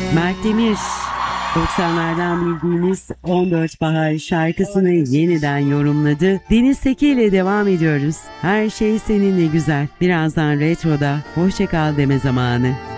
Mert Demir 90'lardan bildiğimiz 14 Bahar şarkısını yeniden yorumladı. Deniz Seki ile devam ediyoruz. Her şey seninle güzel. Birazdan Retro'da hoşça kal deme zamanı.